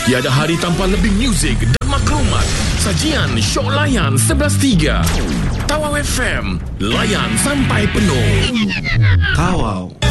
Tiada hari tanpa lebih muzik dan maklumat. Sajian Syok Layan 11.3. Tawau FM, layan sampai penuh. Tawau.